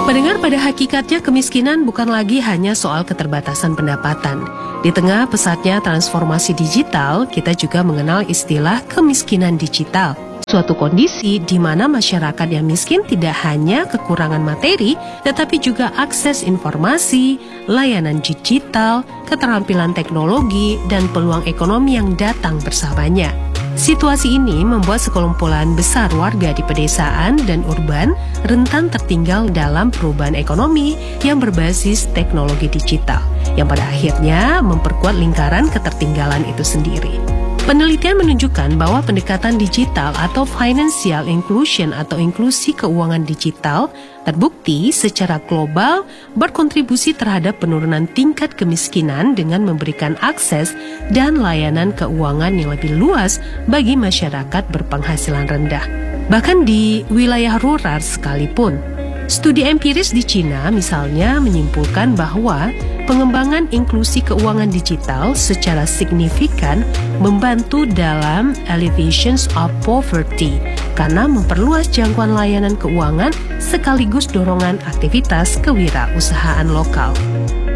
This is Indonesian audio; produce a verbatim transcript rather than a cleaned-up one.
Pendengar, pada hakikatnya kemiskinan bukan lagi hanya soal keterbatasan pendapatan. Di tengah pesatnya transformasi digital, kita juga mengenal istilah kemiskinan digital. Suatu kondisi di mana masyarakat yang miskin tidak hanya kekurangan materi, tetapi juga akses informasi, layanan digital, keterampilan teknologi, dan peluang ekonomi yang datang bersamanya. Situasi ini membuat sekelumpulan besar warga di pedesaan dan urban rentan tertinggal dalam perubahan ekonomi yang berbasis teknologi digital, yang pada akhirnya memperkuat lingkaran ketertinggalan itu sendiri. Penelitian menunjukkan bahwa pendekatan digital atau financial inclusion atau inklusi keuangan digital terbukti secara global berkontribusi terhadap penurunan tingkat kemiskinan dengan memberikan akses dan layanan keuangan yang lebih luas bagi masyarakat berpenghasilan rendah. Bahkan di wilayah rural sekalipun. Studi empiris di Cina misalnya menyimpulkan bahwa pengembangan inklusi keuangan digital secara signifikan membantu dalam alleviation of poverty karena memperluas jangkauan layanan keuangan sekaligus dorongan aktivitas kewirausahaan lokal.